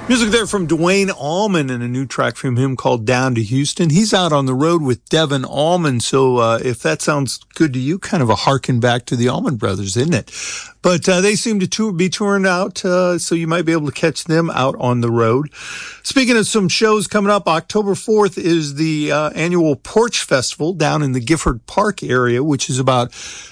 Music there from Dwayne Allman and a new track from him called Down to Houston. He's out on the road with Devin Allman, so if that sounds good to you, kind of a harken back to the Allman Brothers, isn't it? But they seem to be touring out, so you might be able to catch them out on the road. Speaking of some shows coming up, October 4th is the annual Porch Festival down in the Gifford Park area, which is about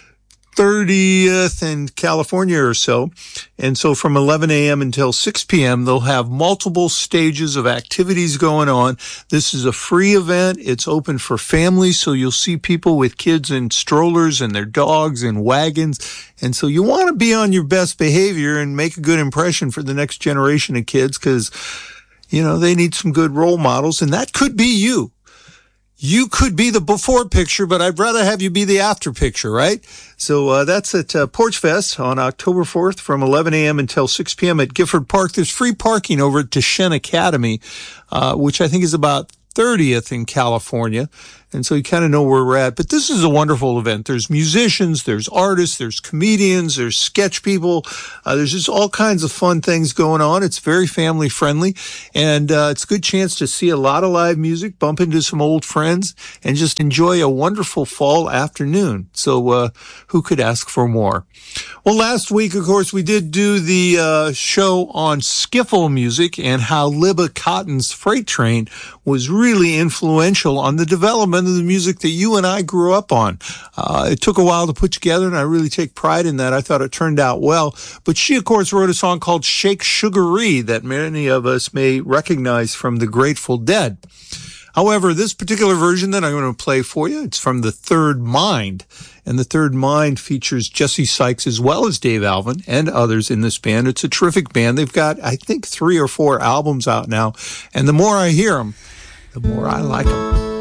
30th in California or so. And so from 11 a.m. until 6 p.m., they'll have multiple stages of activities going on. This is a free event. It's open for families, so you'll see people with kids in strollers and their dogs and wagons. And so you want to be on your best behavior and make a good impression for the next generation of kids because, you know, they need some good role models, and that could be you. You could be the before picture, but I'd rather have you be the after picture, right? So that's at Porch Fest on October 4th from 11 a.m. until 6 p.m. at Gifford Park. There's free parking over at Deschen Academy, which I think is about 30th in California. And so you kind of know where we're at. But this is a wonderful event. There's musicians, there's artists, there's comedians, there's sketch people. There's just all kinds of fun things going on. It's very family friendly. And it's a good chance to see a lot of live music, bump into some old friends, and just enjoy a wonderful fall afternoon. So who could ask for more? Well, last week, of course, we did do the show on skiffle music and how Libba Cotton's Freight Train was really influential on the development of the music that you and I grew up on. It took a while to put together, and I really take pride in that. I thought it turned out well. But she, of course, wrote a song called Shake Sugaree that many of us may recognize from the Grateful Dead. However, this particular version that I'm going to play for you, it's from The Third Mind. And The Third Mind features Jesse Sykes as well as Dave Alvin and others in this band. It's a terrific band. They've got, I think, 3 or 4 albums out now. And the more I hear them, the more I like them.